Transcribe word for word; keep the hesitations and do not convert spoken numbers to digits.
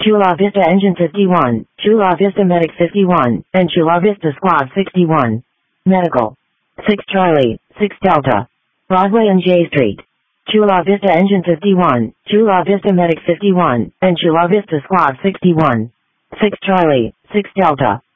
Chula Vista Engine fifty-one, Chula Vista Medic fifty-one, and Chula Vista Squad sixty-one. Medical. six Charlie, six Delta. Broadway and J Street. Chula Vista Engine fifty-one, Chula Vista Medic fifty-one, and Chula Vista Squad sixty-one. six Charlie, six Delta.